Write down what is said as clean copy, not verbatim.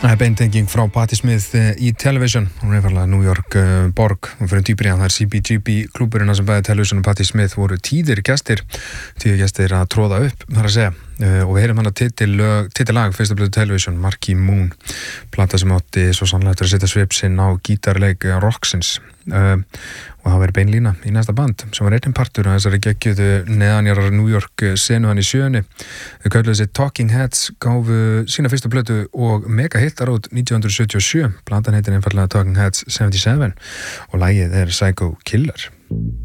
Beintenging frá Patti Smith í Television. Hún einfallega New York borg. Hún fyrir dýpri það CBGB klúburina sem bæði Television og Patti Smith voru tíðir gestir að tróða upp, þar að segja. Og við heyrum hana titillag fyrsta plötu Television, Marquee Moon, plata sem átti svo sannlega eftir að setja svip sinn á gítarleik rocksins. Og það verið beinlína í næsta band sem var einn partur af þessari geggjuðu neðanjarar New York senu hann í sjöunni. Þau kölluðu sig Talking Heads, gáfu sína fyrsta plötu og mega hittar út 1977. Platan heitir einfallega Talking Heads 77 og lagið er Psycho Killer.